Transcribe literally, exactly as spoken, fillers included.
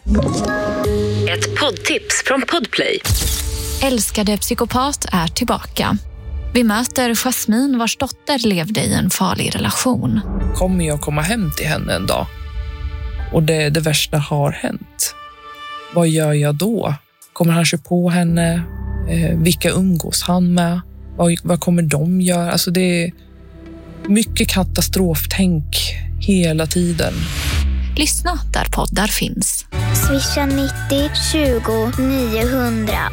Ett poddtips från Podplay. Älskade psykopat är tillbaka. Vi möter Jasmine vars dotter levde i en farlig relation. Kommer jag komma hem till henne en dag? Och det, det värsta har hänt. Vad gör jag då? Kommer han köra på henne? Eh, vilka umgås han med? Vad, vad kommer de göra? Alltså det är mycket katastroftänk hela tiden. Lyssna där poddar finns. Swisha nittio tjugo niohundra.